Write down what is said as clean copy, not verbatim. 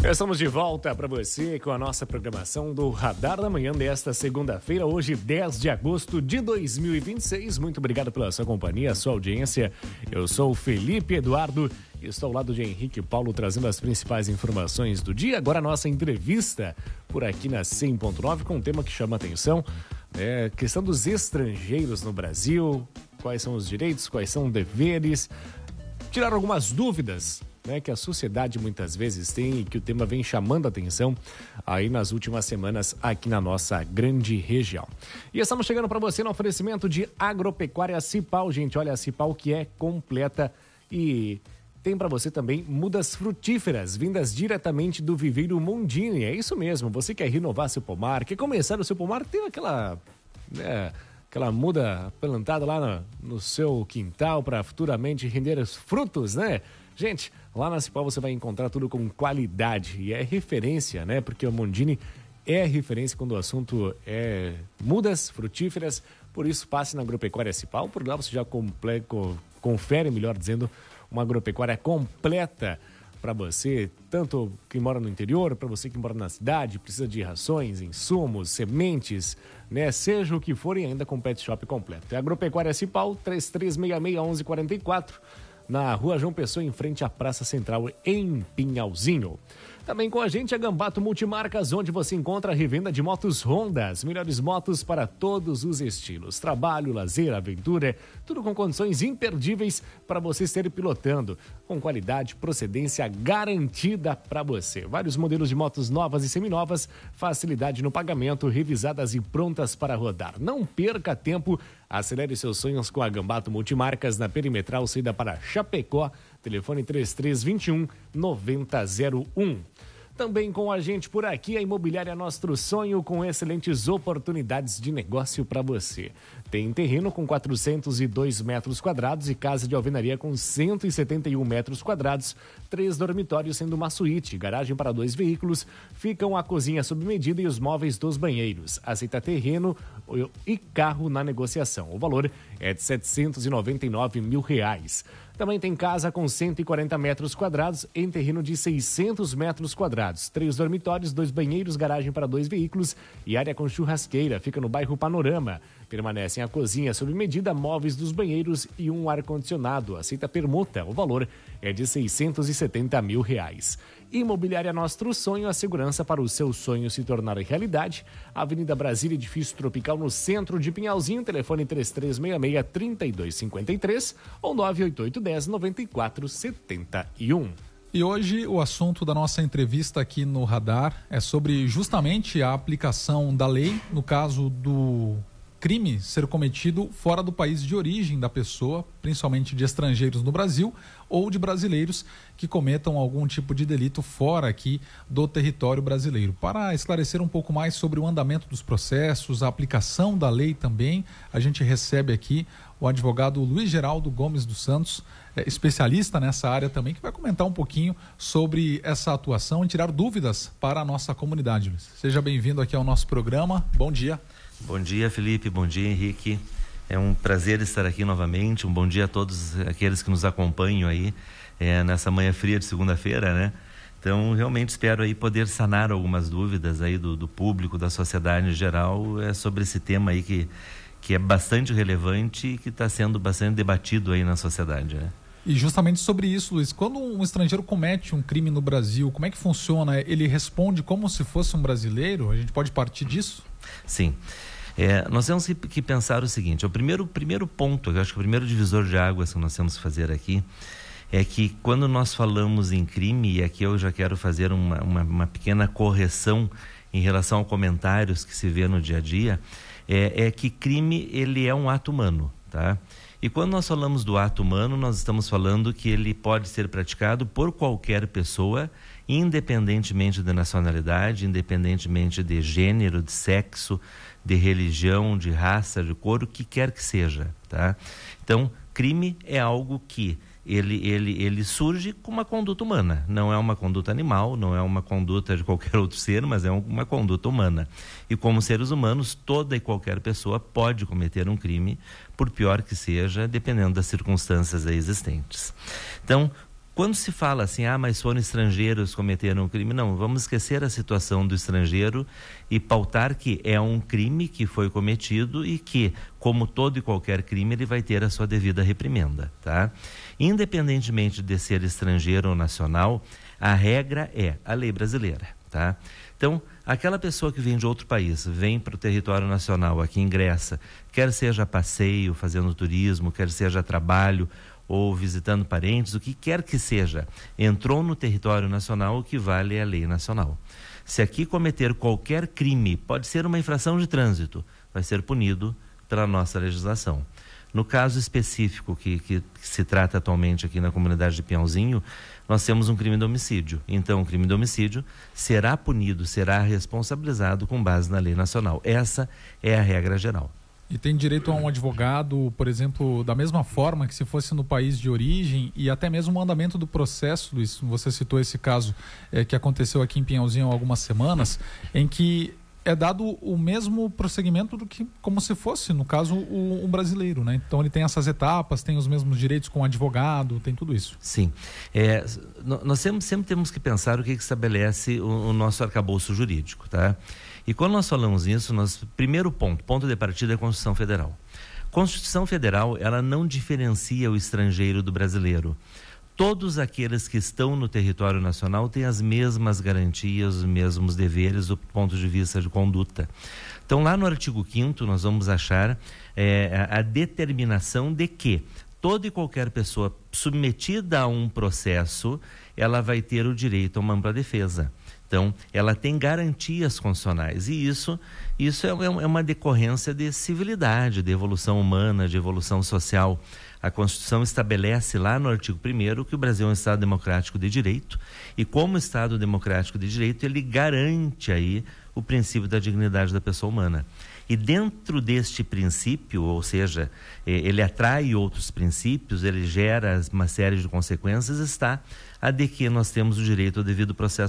Estamos de volta para você com a nossa programação do Radar da Manhã desta segunda-feira, hoje 10 de agosto de 2026. Muito obrigado pela sua companhia, sua audiência. Eu sou o Felipe Eduardo e estou ao lado de Henrique Paulo trazendo as principais informações do dia. Agora a nossa entrevista por aqui na 100.9 com um tema que chama a atenção, questão dos estrangeiros no Brasil, quais são os direitos, quais são os deveres, tirar algumas dúvidas que a sociedade muitas vezes tem e que o tema vem chamando a atenção aí nas últimas semanas aqui na nossa grande região. E estamos chegando para você no oferecimento de Agropecuária Cipal, gente. Olha, a Cipal que é completa e tem para você também mudas frutíferas vindas diretamente do viveiro Mondini. É isso mesmo, você quer renovar seu pomar, quer começar o seu pomar, tem aquela muda plantada lá no seu quintal para futuramente render os frutos, né? Gente, lá na Cipal você vai encontrar tudo com qualidade e é referência, né? Porque o Mondini é referência quando o assunto é mudas frutíferas. Por isso, passe na Agropecuária Cipal. Por lá você já confere, melhor dizendo, uma agropecuária completa para você, tanto que mora no interior, para você que mora na cidade, precisa de rações, insumos, sementes, né? Seja o que for, e ainda com pet shop completo. É Agropecuária Cipal, 3366-1144. Na Rua João Pessoa, em frente à Praça Central, em Pinhalzinho. Também com a gente a Gambato Multimarcas, onde você encontra a revenda de motos Honda, as melhores motos para todos os estilos. Trabalho, lazer, aventura, tudo com condições imperdíveis para você estar pilotando, com qualidade, procedência garantida para você. Vários modelos de motos novas e seminovas, facilidade no pagamento, revisadas e prontas para rodar. Não perca tempo, acelere seus sonhos com a Gambato Multimarcas na Perimetral, saída para Chapecó, telefone 3321-9001. Também com a gente por aqui, a Imobiliária Nostro Sonho, com excelentes oportunidades de negócio para você. Tem terreno com 402 metros quadrados e casa de alvenaria com 171 metros quadrados, 3 dormitórios sendo uma suíte, garagem para 2 veículos, ficam a cozinha sob medida e os móveis dos banheiros. Aceita terreno e carro na negociação. O valor é de R$799 mil. Também tem casa com 140 metros quadrados em terreno de 600 metros quadrados. 3 dormitórios, 2 banheiros, garagem para 2 veículos e área com churrasqueira. Fica no bairro Panorama. Permanecem a cozinha sob medida, móveis dos banheiros e um ar-condicionado. Aceita permuta. O valor é de R$670 mil. Imobiliária Nostro Sonho, a segurança para o seu sonho se tornar realidade. Avenida Brasília, edifício Tropical, no centro de Pinhalzinho. Telefone 3366-3253 ou 98810-9471. E hoje o assunto da nossa entrevista aqui no Radar é sobre justamente a aplicação da lei, no caso do crime ser cometido fora do país de origem da pessoa, principalmente de estrangeiros no Brasil ou de brasileiros que cometam algum tipo de delito fora aqui do território brasileiro. Para esclarecer um pouco mais sobre o andamento dos processos, a aplicação da lei também, a gente recebe aqui o advogado Luiz Geraldo Gomes dos Santos, especialista nessa área também, que vai comentar um pouquinho sobre essa atuação e tirar dúvidas para a nossa comunidade. Luiz, seja bem-vindo aqui ao nosso programa. Bom dia. Bom dia, Felipe. Bom dia, Henrique. É um prazer estar aqui novamente. Um bom dia a todos aqueles que nos acompanham aí nessa manhã fria de segunda-feira, né? Então, realmente espero aí poder sanar algumas dúvidas aí do público, da sociedade em geral, sobre esse tema aí que é bastante relevante e que está sendo bastante debatido aí na sociedade, né? E justamente sobre isso, Luiz, quando um estrangeiro comete um crime no Brasil, como é que funciona? Ele responde como se fosse um brasileiro? A gente pode partir disso? Sim. Nós temos que pensar o seguinte: o primeiro ponto, eu acho que o primeiro divisor de águas que nós temos que fazer aqui é que quando nós falamos em crime, e aqui eu já quero fazer uma pequena correção em relação a comentários que se vê no dia a dia, é que crime, ele é um ato humano, tá? E quando nós falamos do ato humano, nós estamos falando que ele pode ser praticado por qualquer pessoa, independentemente de nacionalidade, independentemente de gênero, de sexo, de religião, de raça, de cor, o que quer que seja, tá? Então, crime é algo que ele surge com uma conduta humana, não é uma conduta animal, não é uma conduta de qualquer outro ser, mas é uma conduta humana. E como seres humanos, toda e qualquer pessoa pode cometer um crime, por pior que seja, dependendo das circunstâncias existentes. Então, Quando se fala assim, mas foram estrangeiros que cometeram um crime, não, vamos esquecer a situação do estrangeiro e pautar que é um crime que foi cometido e que, como todo e qualquer crime, ele vai ter a sua devida reprimenda, tá? Independentemente de ser estrangeiro ou nacional, a regra é a lei brasileira, tá? Então, aquela pessoa que vem de outro país, vem para o território nacional, aqui ingressa, quer seja passeio, fazendo turismo, quer seja trabalho ou visitando parentes, o que quer que seja, entrou no território nacional, o que vale é a lei nacional. Se aqui cometer qualquer crime, pode ser uma infração de trânsito, vai ser punido pela nossa legislação. No caso específico que se trata atualmente aqui na comunidade de Pinhalzinho, nós temos um crime de homicídio. Então, o crime de homicídio será punido, será responsabilizado com base na lei nacional. Essa é a regra geral. E tem direito a um advogado, por exemplo, da mesma forma que se fosse no país de origem, e até mesmo o andamento do processo, Luiz, você citou esse caso que aconteceu aqui em Pinhalzinho há algumas semanas, em que é dado o mesmo prosseguimento do que como se fosse, no caso, um brasileiro, né? Então ele tem essas etapas, tem os mesmos direitos com o advogado, tem tudo isso. Sim. Nós sempre temos que pensar o que estabelece o nosso arcabouço jurídico, tá? E quando nós falamos isso, primeiro ponto de partida é a Constituição Federal. Constituição Federal, ela não diferencia o estrangeiro do brasileiro. Todos aqueles que estão no território nacional têm as mesmas garantias, os mesmos deveres do ponto de vista de conduta. Então, lá no artigo 5º, nós vamos achar a determinação de que toda e qualquer pessoa submetida a um processo, ela vai ter o direito a uma ampla defesa. Então, ela tem garantias constitucionais e isso é uma decorrência de civilidade, de evolução humana, de evolução social. A Constituição estabelece lá no artigo 1º que o Brasil é um Estado democrático de direito e como Estado democrático de direito ele garante aí o princípio da dignidade da pessoa humana. E dentro deste princípio, ou seja, ele atrai outros princípios, ele gera uma série de consequências, está a de que nós temos o direito ao devido processo